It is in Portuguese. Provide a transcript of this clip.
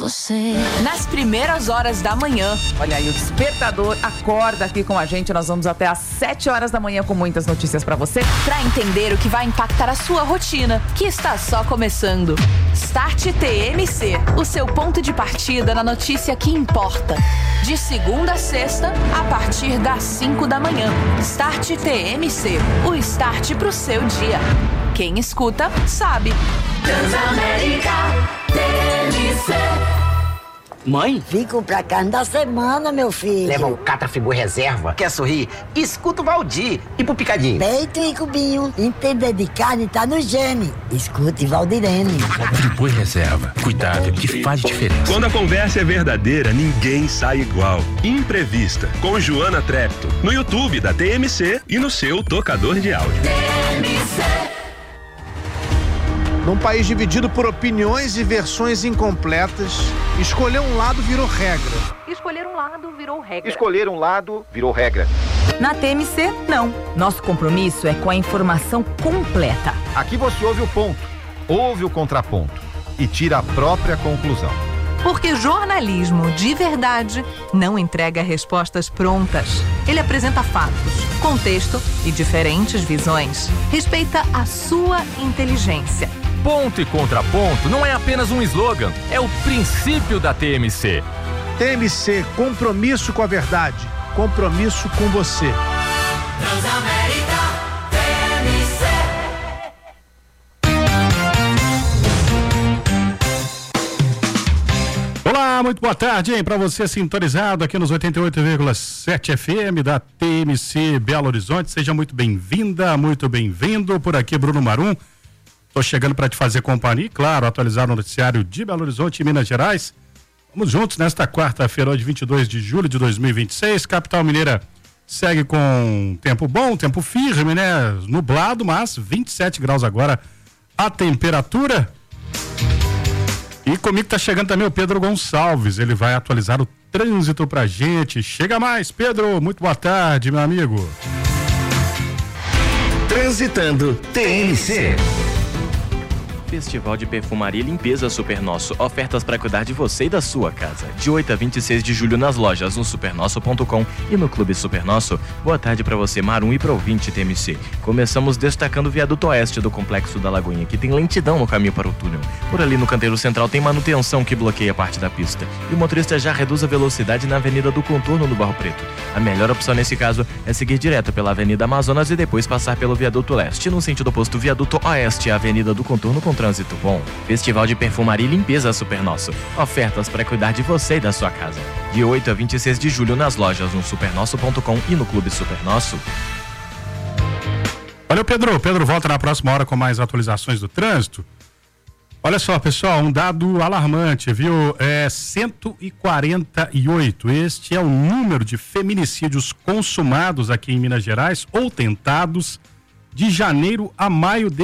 você. Nas primeiras horas da manhã. Olha aí, o Despertador acorda aqui com a gente. Nós vamos até às 7 horas da manhã com muitas notícias pra você. Pra entender o que vai impactar a sua rotina, que está só começando. Start TMC, o seu ponto de partida na notícia que importa. De segunda a sexta, a partir das 5 da manhã. Start TMC, o start pro seu dia. Quem escuta, sabe. Transamérica TMC. Mãe? Vim comprar carne da semana, meu filho. Leva o Catrafigu Reserva. Quer sorrir? Escuta o Valdir. E pro Picadinho? Peito e cubinho. Entender de carne tá no gene. Escute Valdirene. Catrafigu Reserva. Cuidado que faz diferença. Quando a conversa é verdadeira, ninguém sai igual. Imprevista, com Joana Trepto. No YouTube da TMC e no seu tocador de áudio. TMC. Num país dividido por opiniões e versões incompletas, escolher um lado virou regra. Escolher um lado virou regra. Escolher um lado virou regra. Na TMC, não. Nosso compromisso é com a informação completa. Aqui você ouve o ponto, ouve o contraponto e tira a própria conclusão. Porque jornalismo de verdade não entrega respostas prontas. Ele apresenta fatos, contexto e diferentes visões. Respeita a sua inteligência. Ponto e contraponto não é apenas um slogan, é o princípio da TMC. TMC, compromisso com a verdade, compromisso com você. Transamérica TMC. Olá, muito boa tarde, hein? Para você sintonizado aqui nos 88,7 FM da TMC Belo Horizonte, seja muito bem-vinda, muito bem-vindo. Por aqui, Bruno Marum. Tô chegando para te fazer companhia, claro, atualizar o noticiário de Belo Horizonte e Minas Gerais. Vamos juntos nesta quarta-feira, hoje 22 de julho de 2026. Capital Mineira segue com tempo bom, tempo firme, né? Nublado, mas 27 graus agora a temperatura. E comigo tá chegando também o Pedro Gonçalves, ele vai atualizar o trânsito pra gente. Chega mais, Pedro, muito boa tarde, meu amigo. Transitando TMC. Festival de Perfumaria e Limpeza Super Nosso. Ofertas para cuidar de você e da sua casa. De 8 a 26 de julho nas lojas, no supernosso.com e no Clube Super Nosso. Boa tarde para você, Marum, e para o ouvinte TMC. Começamos destacando o viaduto oeste do Complexo da Lagoinha, que tem lentidão no caminho para o túnel. Por ali no canteiro central tem manutenção que bloqueia parte da pista. E o motorista já reduz a velocidade na Avenida do Contorno do Barro Preto. A melhor opção nesse caso é seguir direto pela Avenida Amazonas e depois passar pelo viaduto leste. No sentido oposto, viaduto oeste, a Avenida do Contorno com trânsito bom. Festival de Perfumaria e Limpeza Super Nosso. Ofertas para cuidar de você e da sua casa. De 8 a 26 de julho nas lojas no supernosso.com e no Clube Super Nosso. Olha o Pedro. Pedro volta na próxima hora com mais atualizações do trânsito. Olha só, pessoal, um dado alarmante, viu? 148. Este é o número de feminicídios consumados aqui em Minas Gerais ou tentados de janeiro a maio